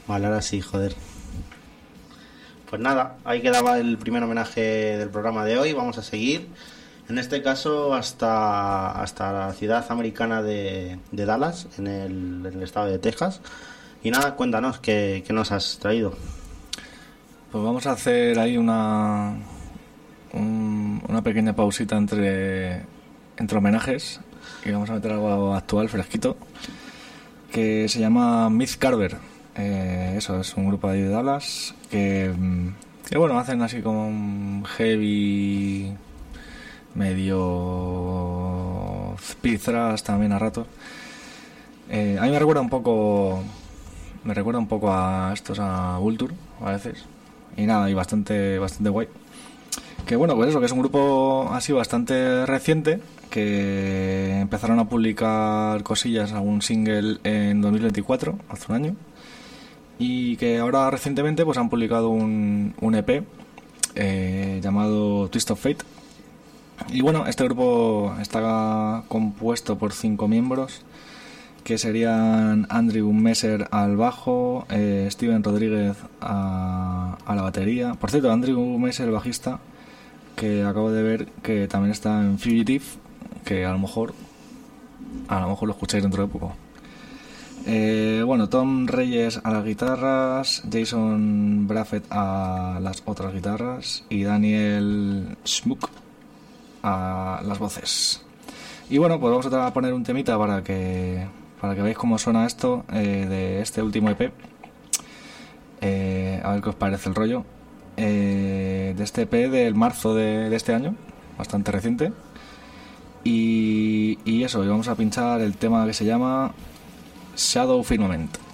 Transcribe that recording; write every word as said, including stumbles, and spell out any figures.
Vale, ahora sí, joder. Pues nada, ahí quedaba el primer homenaje del programa de hoy. Vamos a seguir. En este caso hasta, hasta la ciudad americana de, de Dallas, en el, en el estado de Texas. Y nada, cuéntanos, ¿qué, qué nos has traído? Pues vamos a hacer ahí una un, una pequeña pausita entre, entre homenajes y vamos a meter algo actual, fresquito, que se llama Myth Carver. Eh, eso, es un grupo de ahí de Dallas que, que bueno, hacen así como un heavy medio speed thrash también a rato. Eh, a mí me recuerda un poco me recuerda un poco a estos, a Vulture a veces, y nada, y bastante bastante guay. Que bueno, pues eso, que es un grupo así bastante reciente, que empezaron a publicar cosillas, algún single en dos mil veinticuatro, hace un año, y que ahora recientemente pues han publicado un, un E P eh, llamado Twist of Fate. Y bueno, este grupo está compuesto por cinco miembros, que serían Andrew Messer al bajo, eh, Steven Rodríguez a, a la batería. Por cierto, Andrew Messer, el bajista, que acabo de ver que también está en Fugitive, que a lo mejor a lo mejor lo escucháis dentro de poco. Eh, bueno, Tom Reyes a las guitarras, Jason Braffett a las otras guitarras y Daniel Schmuck a las voces. Y bueno, pues vamos a poner un temita para que para que veáis cómo suena esto eh, de este último E P. Eh, a ver qué os parece el rollo. Eh, de este E P del marzo de, de este año, bastante reciente. Y, y eso, y vamos a pinchar el tema que se llama Shadow Firmament.